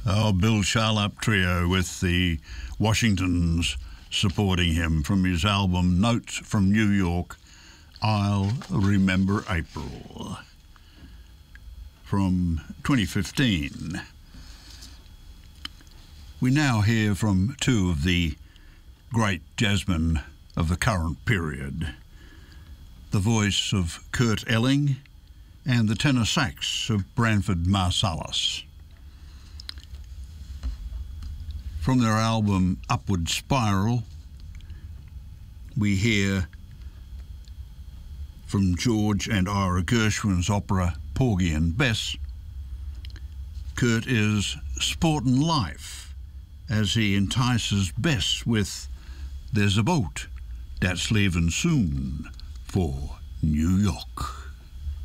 Bill Charlap Trio with the Washingtons supporting him from his album Notes from New York, I'll Remember April, from 2015. We now hear from two of the great jazzmen of the current period, the voice of Kurt Elling and the tenor sax of Branford Marsalis. From their album Upward Spiral, we hear from George and Ira Gershwin's opera Porgy and Bess, Kurt is sportin' life as he entices Bess with "There's a boat that's leaving soon for New York."